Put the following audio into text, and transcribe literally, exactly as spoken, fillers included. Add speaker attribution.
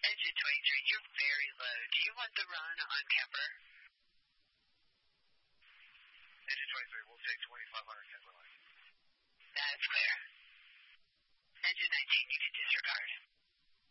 Speaker 1: Engine twenty-three, you're very low. Do you want the run on Kemper?
Speaker 2: Engine twenty-three, we'll take twenty-five hundred Kemper line.
Speaker 1: That's clear. Engine nineteen, you can disregard.